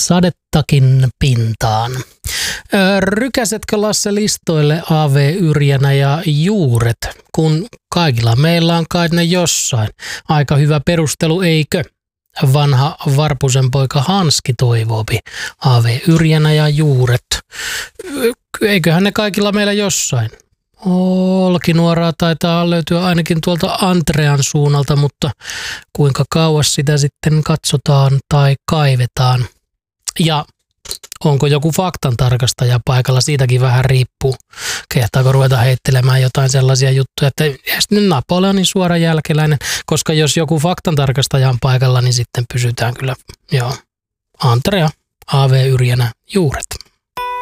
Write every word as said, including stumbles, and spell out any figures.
Sadettakin pintaan. Rykäsetkö Lasse listoille A V-Yrjänä ja juuret, kun kaikilla meillä on kai ne jossain? Aika hyvä perustelu, eikö? Vanha Varpusen poika Hanski toivoopi. A V-Yrjänä ja juuret. Eiköhän ne kaikilla meillä jossain? Olkinuoraa taitaa löytyä ainakin tuolta Antrean suunnalta, mutta kuinka kauas sitä sitten katsotaan tai kaivetaan. Ja onko joku faktantarkastaja paikalla, siitäkin vähän riippuu. Kehtaako ruveta heittelemään jotain sellaisia juttuja, että sitten Napoleonin suora jälkeläinen, koska jos joku faktantarkastaja on paikalla, niin sitten pysytään kyllä, joo, Antrea, A V-Yrjänä, juuret.